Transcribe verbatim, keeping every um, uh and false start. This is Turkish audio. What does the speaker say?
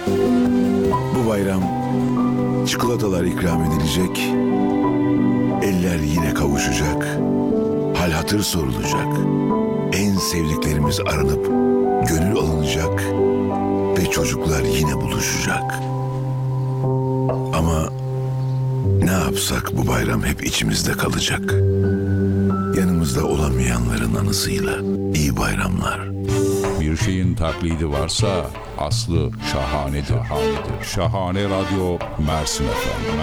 Bu bayram çikolatalar ikram edilecek, eller yine kavuşacak, hal hatır sorulacak, en sevdiklerimiz aranıp gönül alınacak ve çocuklar yine buluşacak. Ama ne yapsak bu bayram hep içimizde kalacak. Yanımızda olamayanların anısıyla iyi bayramlar. Bir şeyin taklidi varsa aslı şahanedir. Şahane Radyo Mersin efendim.